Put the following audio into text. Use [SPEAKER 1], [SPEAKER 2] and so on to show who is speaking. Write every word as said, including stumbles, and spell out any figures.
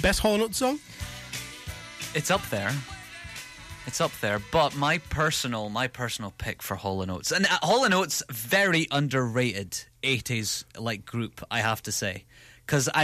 [SPEAKER 1] Best Hall and Oates song?
[SPEAKER 2] It's up there. It's up there, but my personal, my personal pick for Hall and Oates, and uh, Hall and Oates, very underrated eighties like group, I have to say, because I